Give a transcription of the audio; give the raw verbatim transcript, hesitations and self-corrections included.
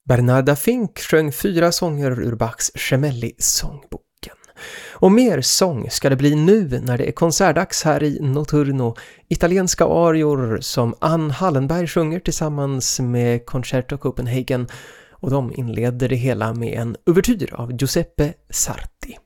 Bernarda Fink sjöng fyra sånger ur Bachs Gemelli-sångboken. Och mer sång ska det bli nu när det är konsertdags här i Notturno. Italienska arior som Ann Hallenberg sjunger tillsammans med Concerto Copenhagen. Och de inleder det hela med en ouvertyr av Giuseppe Sarti.